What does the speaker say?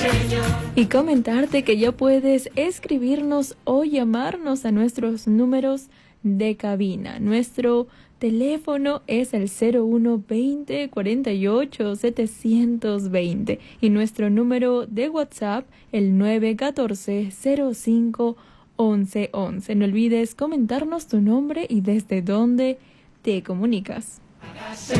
Y comentarte que ya puedes escribirnos o llamarnos a nuestros números de cabina. Nuestro teléfono es el 0120 48 720 y nuestro número de WhatsApp el 914 05 11 11. No olvides comentarnos tu nombre y desde dónde te comunicas.